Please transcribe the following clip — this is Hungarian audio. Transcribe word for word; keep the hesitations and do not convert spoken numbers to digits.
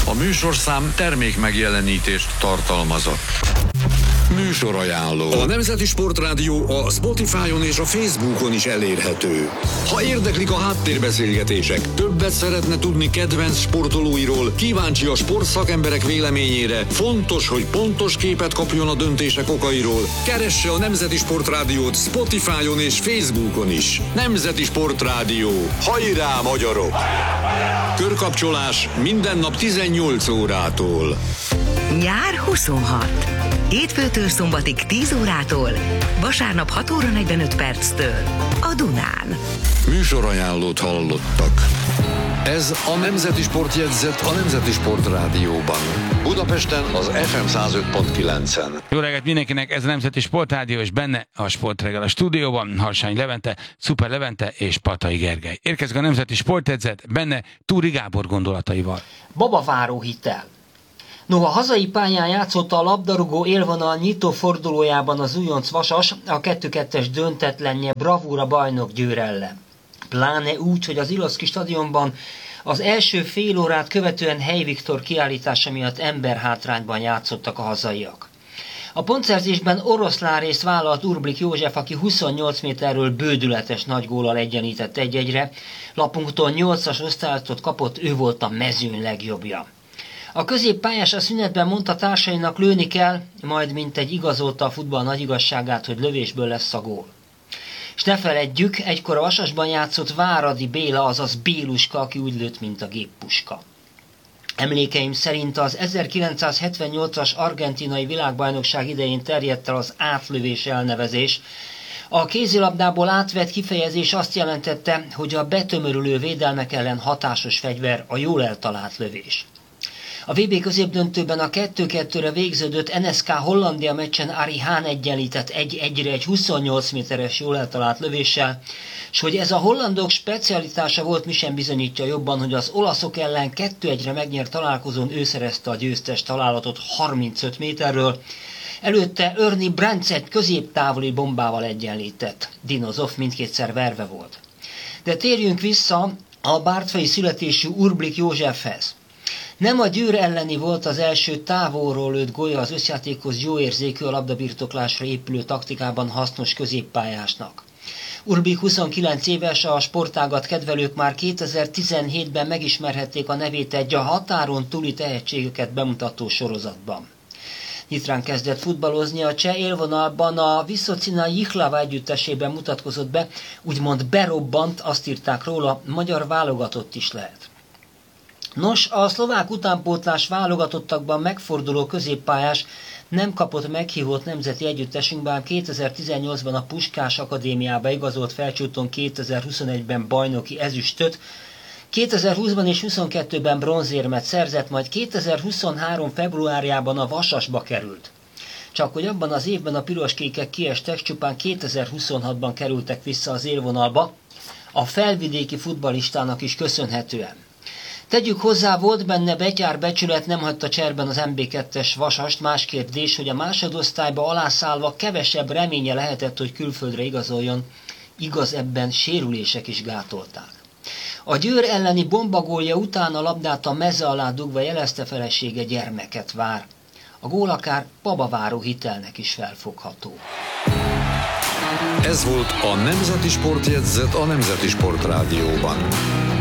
A műsorszám termék megjelenítést tartalmazott. Műsorajánló. A Nemzeti Sportrádió a Spotify-on és a Facebookon is elérhető. Ha érdeklik a háttérbeszélgetések, többet szeretne tudni kedvenc sportolóiról, kíváncsi a sportszakemberek véleményére, fontos, hogy pontos képet kapjon a döntések okairól, keresse a Nemzeti Sportrádiót Spotify-on és Facebookon is. Nemzeti Sportrádió. Hajrá, magyarok! Körkapcsolás minden nap tizennyolc órától. Nyár huszonhat. Hétfőtől szombatig tíz órától, vasárnap hat óra negyvenöt perctől a Dunán. Műsorajánlót hallottak. Ez a Nemzeti Sportjegyzet a Nemzeti Sportrádióban. Budapesten az ef em száz öt pont kilencen. Jó reggelt mindenkinek, ez a Nemzeti Sportrádió, és benne a Sportreggel a stúdióban. Harsány Levente, Szuper Levente és Patai Gergely. Érkezik a Nemzeti Sportjegyzet, benne Túri Gábor gondolataival. Babaváró hitel. Noha hazai pályán játszotta a labdarúgó élvonal nyitó fordulójában az újonc Vasas, a kettő kettes döntetlenje bravúra bajnok Győr ellen. Pláne úgy, hogy az Iloszki stadionban az első fél órát követően Hey Viktor kiállítása miatt emberhátrányban játszottak a hazaiak. A pontszerzésben oroszlán részt vállalt Urblik József, aki huszonnyolc méterről bődületes nagy góllal egyenlített egy-egyre, lapunktól nyolcas osztályzatot kapott, ő volt a mezőny legjobbja. A középpályás a szünetben mondta társainak, lőni kell, majd mintegy igazolta a futball nagy igazságát, hogy lövésből lesz a gól. És ne feledjük, egykor a Vasasban játszott Váradi Béla, azaz Béluska, aki úgy lőtt, mint a géppuska. Emlékeim szerint az ezerkilencszázhetvennyolcas argentinai világbajnokság idején terjedt el az átlövés elnevezés. A kézilabdából átvett kifejezés azt jelentette, hogy a betömörülő védelmek ellen hatásos fegyver a jól eltalált lövés. A vé bé középdöntőben a kettő kettőre végződött en es ká Hollandia meccsen Ari Hahn egyenlített egy-egyre egy huszonnyolc méteres jól eltalált lövéssel, és hogy ez a hollandok specialitása volt, mi sem bizonyítja jobban, hogy az olaszok ellen kettő egyre megnyert találkozón ő szerezte a győztes találatot harmincöt méterről, előtte Ernie Brandtset középtávoli bombával egyenlített. Dinozov mindkétszer verve volt. De térjünk vissza a bártfai születésű Urblik Józsefhez. Nem a Győr elleni volt az első távolról lőtt gólya az összjátékhoz jó érzékű, a labdabirtoklásra épülő taktikában hasznos középpályásnak. Urblik huszonkilenc éves, a sportágat kedvelők már kétezer-tizenhétben megismerhették a nevét egy a határon túli tehetségeket bemutató sorozatban. Nyitrán kezdett futballozni, a cseh élvonalban a Vyszocina Jihlava együttesében mutatkozott be, úgymond berobbant, azt írták róla, magyar válogatott is lehet. Nos, a szlovák utánpótlás válogatottakban megforduló középpályás nem kapott meghívót nemzeti együttesünkben, kétezer-tizennyolcban a Puskás Akadémiába igazolt Felcsúton, kétezer-huszonegyben bajnoki ezüstöt, kétezer-húszban és huszonkettőben bronzérmet szerzett, majd kétezer-huszonhárom februárjában a Vasasba került. Csak hogy abban az évben a piroskékek kiestek, csupán kétezer-huszonhatban kerültek vissza az élvonalba, a felvidéki futballistának is köszönhetően. Tegyük hozzá, volt benne betyár becsület, nem hagyta cserben az em bé kettes Vasast, más kérdés, hogy a másodosztályba alászállva kevesebb reménye lehetett, hogy külföldre igazoljon, igaz, ebben sérülések is gátolták. A Győr elleni bombagólja után a labdát a meze alá dugva jelezte, felesége gyermeket vár. A gól akár babaváró hitelnek is felfogható. Ez volt a Nemzeti Sportjegyzet a Nemzeti Sportrádióban.